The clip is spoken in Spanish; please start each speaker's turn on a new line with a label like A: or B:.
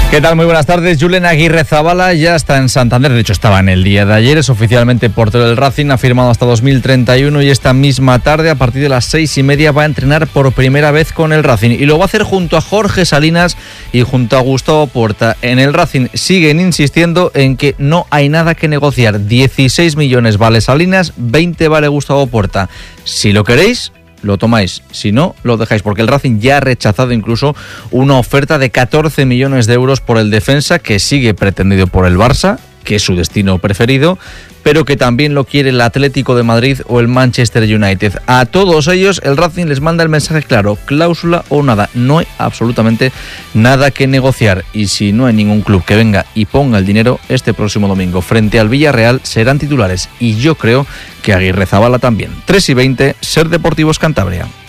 A: ¿Qué tal? Muy buenas tardes. Julen Aguirrezabala ya está en Santander, de hecho estaba en el día de ayer, es oficialmente portero del Racing, ha firmado hasta 2031 y esta misma tarde, a partir de las 6:30, va a entrenar por primera vez con el Racing y lo va a hacer junto a Jorge Salinas y junto a Gustavo Puerta. En el Racing siguen insistiendo en que no hay nada que negociar. 16 millones vale Salinas, 20 vale Gustavo Puerta. Si lo queréis, lo tomáis, si no, lo dejáis, porque el Racing ya ha rechazado incluso una oferta de 14 millones de euros por el defensa, que sigue pretendido por el Barça, que es su destino preferido, pero que también lo quiere el Atlético de Madrid o el Manchester United. A todos ellos el Racing les manda el mensaje claro: cláusula o nada, no hay absolutamente nada que negociar, y si no hay ningún club que venga y ponga el dinero, este próximo domingo frente al Villarreal serán titulares, y yo creo que Aguirrezabala también. 3:20, Ser Deportivos Cantabria.